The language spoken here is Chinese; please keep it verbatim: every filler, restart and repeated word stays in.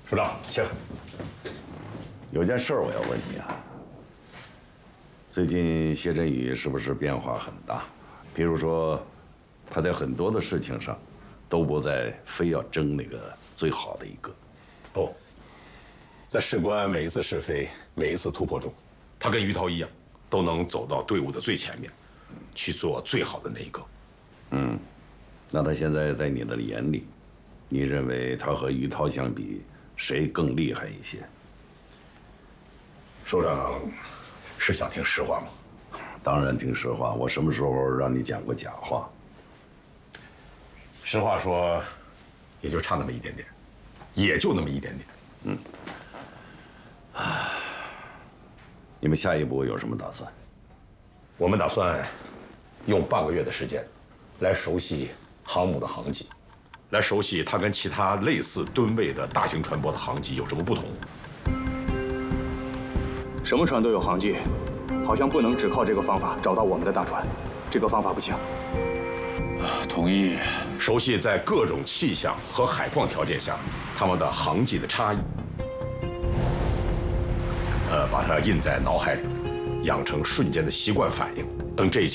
署长，请。 有件事儿我要问你啊。最近谢振宇是不是变化很大？比如说，他在很多的事情上，都不再非要争那个最好的一个。 不，在事关每一次试飞、每一次突破中，他跟于涛一样，都能走到队伍的最前面，去做最好的那一个。 嗯，那他现在在你的眼里，你认为他和于涛相比，谁更厉害一些？ 署长是想听实话吗？ 当然听实话。我什么时候让你讲过假话？ 实话说，也就差那么一点点，也就那么一点点。 嗯。啊，你们下一步有什么打算？ 我们打算用半个月的时间，来熟悉航母的航迹，来熟悉它跟其他类似吨位的大型船舶的航迹有什么不同。 什么船都有航迹，好像不能只靠这个方法找到我们的大船，这个方法不行。 啊，同意。 熟悉在各种气象和海况条件下，它们的航迹的差异，呃，把它印在脑海里，养成瞬间的习惯反应。等这些